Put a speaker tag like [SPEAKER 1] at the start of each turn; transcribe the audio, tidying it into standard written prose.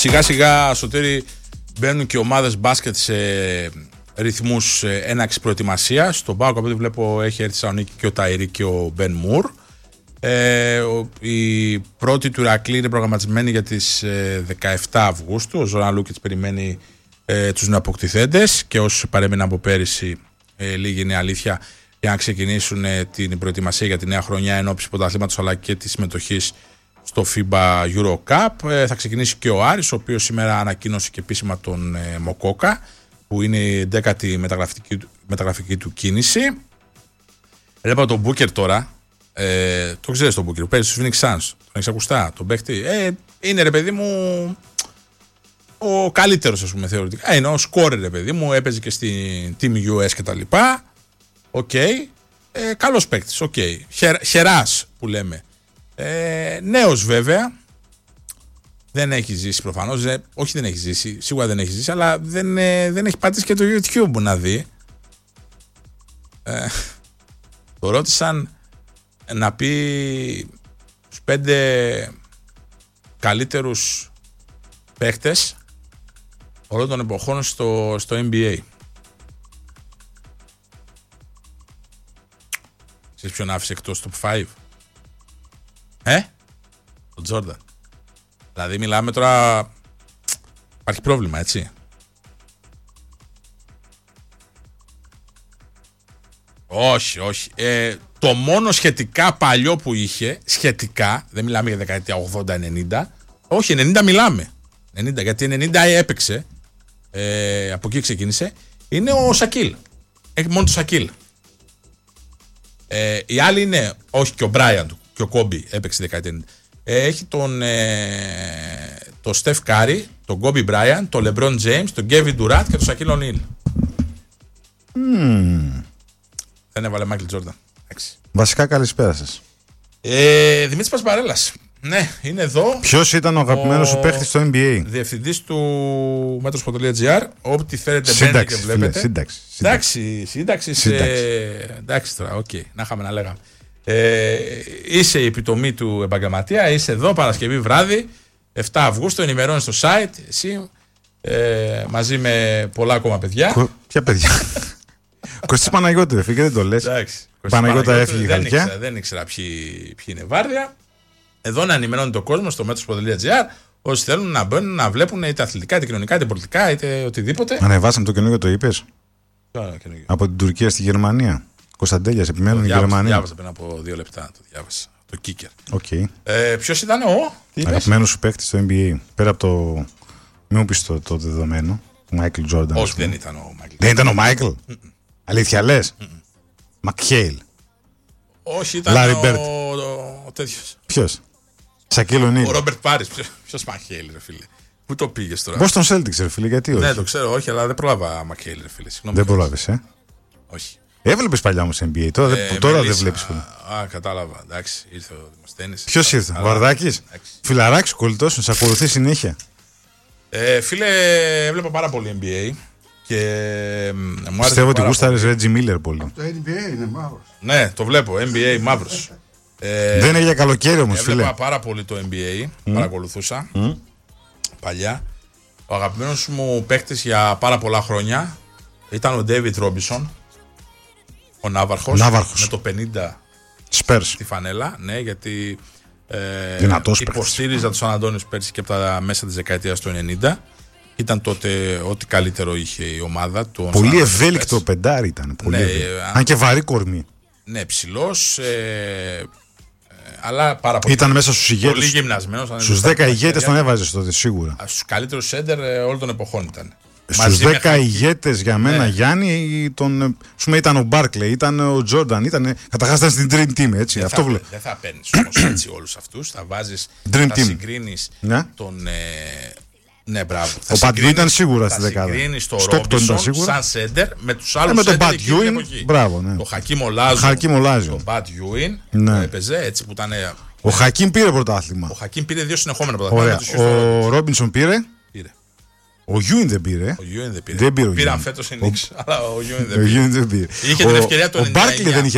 [SPEAKER 1] Σιγά σιγά, Σωτήρη, μπαίνουν και ομάδες μπάσκετ σε ρυθμούς έναξης προετοιμασίας. Στον ΠΑΟΚ, από ό,τι βλέπω, έχει έρθει Θεσσαλονίκη και ο Ταϊρή και ο Μπεν Μουρ. Η πρώτη του Ηρακλή είναι προγραμματισμένη για τις 17 Αυγούστου. Ο Ζωράν Λούκιτς περιμένει τους νεοαποκτηθέντες και όσοι παρέμειναν από πέρυσι, λίγη είναι αλήθεια, για να ξεκινήσουν την προετοιμασία για τη νέα χρονιά ενόψει πρωταθλήματος αλλά και τη συμμετοχή στο FIBA Euro Cup. Θα ξεκινήσει και ο Άρης, ο οποίος σήμερα ανακοίνωσε και επίσημα τον Μοκόκα, που είναι η 10η μεταγραφική του κίνηση. Έλεπα τον Μπούκερ τώρα. Το ξέρεις τον Μπούκερ, παίζει στους Phoenix Suns. Τον έχεις ακουστά, τον παίχτη. Είναι, ρε παιδί μου, ο καλύτερος, ας πούμε, θεωρητικά. Είναι ο σκόρερ, ρε παιδί μου. Έπαιζε και στην Team US κτλ. Οκ. Καλός παίκτης. Οκ. Χεράς που λέμε. Νέος βέβαια. Δεν έχει ζήσει προφανώς. Όχι, δεν έχει ζήσει. Σίγουρα δεν έχει ζήσει, αλλά δεν έχει πατήσει και το YouTube να δει. Το ρώτησαν να πει τους 5 καλύτερους παίκτες όλων των εποχών στο NBA. Ξέρεις ποιον άφησε εκτός top 5? Ο Τζόρνταν. Δηλαδή μιλάμε τώρα, υπάρχει πρόβλημα, έτσι. Όχι. Το μόνο σχετικά παλιό που είχε, σχετικά, δεν μιλάμε για δεκαετία 80-90, όχι 90 μιλάμε, 90, γιατί 90 έπαιξε, από εκεί ξεκίνησε, είναι ο Σακίλ. Έχει μόνο το Σακίλ. Οι άλλοι είναι, όχι, και ο Μπράιαν και ο Κόμπι έπαιξε δεκαετία 90. Έχει τον Στεφ Κάρι, τον Κόμπι Μπράιαν, τον Λεμπρόν Τζέιμς, τον Κέβιν Ντουράντ και τον Σακίλ Ονίλ. Δεν έβαλε Μάικλ Τζόρνταν.
[SPEAKER 2] Βασικά, καλησπέρα σας.
[SPEAKER 1] Δημήτρης Πασπαρέλας. Ναι, είναι εδώ.
[SPEAKER 2] Ποιος ήταν ο αγαπημένος σου παίχτης στο NBA?
[SPEAKER 1] Διευθυντής του Metros.gr. Ό,τι θέλετε μπαίνετε και βλέπετε. Σύνταξη. Εντάξει τώρα, οκ. Να είχαμε να λέγαμε. Είσαι η επιτομή του επαγγελματία. Είσαι εδώ Παρασκευή βράδυ, 7 Αυγούστου. Ενημερώνεις στο site. Εσύ μαζί με πολλά ακόμα παιδιά.
[SPEAKER 2] Ποια παιδιά? Κωστής Παναγιώτη, ρε φίλε, δεν το λες. Παναγιώτα έφυγε η Χαλκιά.
[SPEAKER 1] Δεν ήξερα ποιοι είναι βάρδια. Εδώ να ενημερώνει το κόσμο στο Metros.gr. Όσοι θέλουν να μπαίνουν να βλέπουν είτε αθλητικά, είτε κοινωνικά, είτε πολιτικά, είτε οτιδήποτε.
[SPEAKER 2] Ανεβάσαμε το καινούργιο, το είπες? Από την Τουρκία στη Γερμανία. Κωνσταντέλιας, επιμένουν η Γερμανία.
[SPEAKER 1] Διάβασα πριν από 2 λεπτά. Το διάβασα. Το Kicker.
[SPEAKER 2] Okay.
[SPEAKER 1] Ποιος ήταν ο
[SPEAKER 2] αγαπημένος σου παίκτης στο NBA? Πέρα από το. Μην μου πεις το δεδομένο. Ο Μάικλ Τζόρνταν.
[SPEAKER 1] Όχι, δεν ήταν ο Μάικλ.
[SPEAKER 2] Δεν ήταν ο Μάικλ. Αλήθεια λες? Μακχέιλ.
[SPEAKER 1] Όχι, ήταν ο τέτοιος.
[SPEAKER 2] Ποιος? Σακίλ Ονίλ.
[SPEAKER 1] Ο Ρόμπερτ Πάρις. Ποιος Μακχέιλ, ρε φίλε? Πού το πήγες τώρα?
[SPEAKER 2] Πώς τον Celtics, ρε φίλε, γιατί όχι?
[SPEAKER 1] Ναι, το ξέρω, όχι, αλλά δεν πρόλαβα Μακχέιλ, ρε φίλε.
[SPEAKER 2] Δεν πρόλαβες,
[SPEAKER 1] Όχι.
[SPEAKER 2] Έβλεπες παλιά όμως NBA, τώρα δεν βλέπεις πολύ.
[SPEAKER 1] Κατάλαβα, εντάξει, ήρθε ο Δημοσθένης.
[SPEAKER 2] Ποιος ήρθε, ο Βαρδάκης? Φιλαράκης, κολλητός, σε ακολουθεί συνέχεια.
[SPEAKER 1] Φίλε, έβλεπα πάρα πολύ NBA.
[SPEAKER 2] Πιστεύω ότι γούσταρες Ρέτζι Μίλλερ πολύ.
[SPEAKER 3] Το NBA είναι μαύρος.
[SPEAKER 1] Ναι, το βλέπω, NBA μαύρος.
[SPEAKER 2] Δεν είναι για καλοκαίρι όμως, φίλε.
[SPEAKER 1] Έβλεπα πάρα πολύ το NBA, παρακολουθούσα παλιά. Ο αγαπημένος μου παίκτης για πάρα πολλά χρόνια ήταν ο Ντέιβιτ Ρόμπινσον, ο Ναύαρχος, με το 50
[SPEAKER 2] Spurs
[SPEAKER 1] στη φανέλα, ναι, γιατί
[SPEAKER 2] υποστήριζα
[SPEAKER 1] τον Σαν Αντώνιο πέρσι και από τα μέσα της δεκαετίας του 90. Ήταν τότε ό,τι καλύτερο είχε η ομάδα.
[SPEAKER 2] Πολύ ευέλικτο πεντάρι ήταν. Αν και βαρύ κορμί.
[SPEAKER 1] Ναι, ψηλός, αλλά πάρα πολύ.
[SPEAKER 2] Ήταν μέσα στους ηγέτες.
[SPEAKER 1] Πολύ γυμνασμένος.
[SPEAKER 2] Στους 10 ηγέτες τον έβαζες τότε, σίγουρα.
[SPEAKER 1] Στους καλύτερους σέντερ όλων των εποχών ήταν.
[SPEAKER 2] Στους 10 ηγέτες για μένα, Γιάννη, ήταν ο Μπάρκλεϊ, ήταν ο Τζόρνταν, καταρχάς ήταν στην Dream Team, έτσι.
[SPEAKER 1] Δεν θα παίρνεις όμως έτσι όλους αυτούς. Θα βάζεις, θα συγκρίνεις τον. Ναι, μπράβο.
[SPEAKER 2] Ο Πατιού ήταν σίγουρα στη δεκάδα.
[SPEAKER 1] Θα συγκρίνεις το Ρόμπινσον σαν σέντερ με τους άλλους
[SPEAKER 2] με τον
[SPEAKER 1] σέντερ
[SPEAKER 2] Πατ Γιούιν. Μπράβο, ναι.
[SPEAKER 1] Το Χακίμ Ολάζο. Τον Πατ Γιούιν που έπαιζε έτσι που ήταν.
[SPEAKER 2] Ο Χακίμ πήρε πρωτάθλημα.
[SPEAKER 1] Ο Χακίμ πήρε 2 συνεχόμενα πρωτάθλημα.
[SPEAKER 2] Ο Ρόμπινσον πήρε. Ο Γιούιν δεν πήρε.
[SPEAKER 1] Δεν πήρε. Πήραν φέτος οι Νίξ, αλλά ο Γιούιν δεν πήρε. Είχε την ευκαιρία του 99.